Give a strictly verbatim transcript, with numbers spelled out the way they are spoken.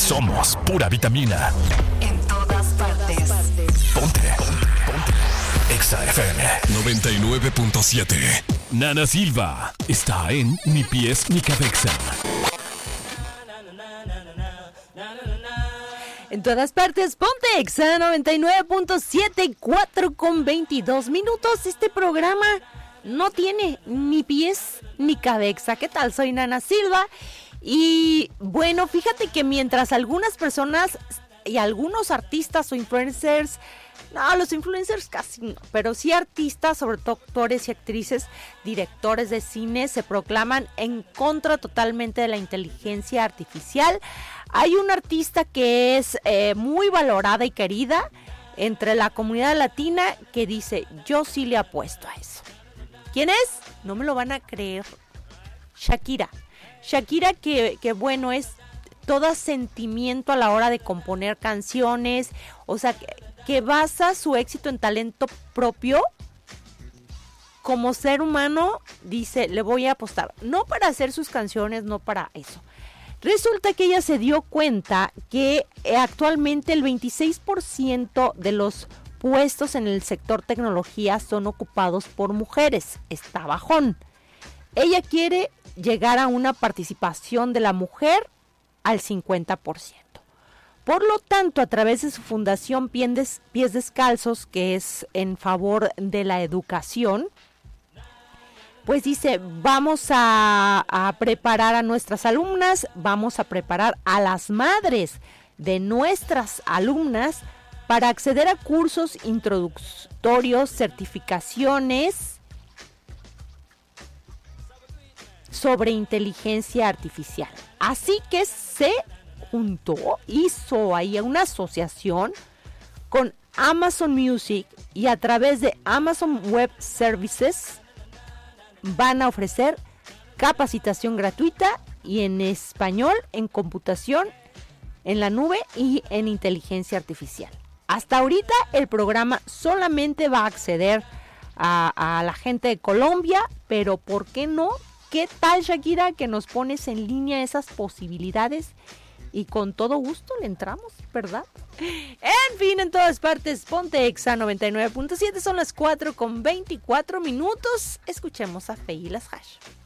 Somos pura vitamina. En todas partes. Ponte. Ponte. Exa F M noventa y nueve punto siete. Nana Silva está en Ni Pies Ni Cabeza. En todas partes, ponte Exa noventa y nueve punto siete, cuatro con veintidós minutos. Este programa no tiene ni pies ni cabeza. ¿Qué tal? Soy Nana Silva. Y bueno, fíjate que mientras algunas personas y algunos artistas o influencers, no, los influencers casi no, pero sí artistas, sobre todo actores y actrices, directores de cine, se proclaman en contra totalmente de la inteligencia artificial. Hay una artista que es eh, muy valorada y querida entre la comunidad latina que dice, yo sí le apuesto a eso. ¿Quién es? No me lo van a creer. Shakira. Shakira que, que bueno, es todo sentimiento a la hora de componer canciones, o sea, que, que basa su éxito en talento propio. Como ser humano, dice, le voy a apostar, no para hacer sus canciones, no para eso. Resulta que ella se dio cuenta que actualmente el veintiséis por ciento de los puestos en el sector tecnología son ocupados por mujeres. Está bajón. Ella quiere llegar a una participación de la mujer al cincuenta por ciento. Por lo tanto, a través de su fundación Pies, Pies Descalzos, que es en favor de la educación, pues dice, vamos a, a preparar a nuestras alumnas, vamos a preparar a las madres de nuestras alumnas para acceder a cursos introductorios, certificaciones sobre inteligencia artificial. Así que se juntó, hizo ahí una asociación con Amazon Music y a través de Amazon Web Services van a ofrecer capacitación gratuita y en español, en computación, en la nube y en inteligencia artificial. Hasta ahorita el programa solamente va a acceder a, a la gente de Colombia, pero ¿por qué no? ¿Qué tal, Shakira, que nos pones en línea esas posibilidades? Y con todo gusto le entramos, ¿verdad? En fin, en todas partes, ponte Exa noventa y nueve punto siete, son las cuatro con veinticuatro minutos. Escuchemos a Fey y las Hash.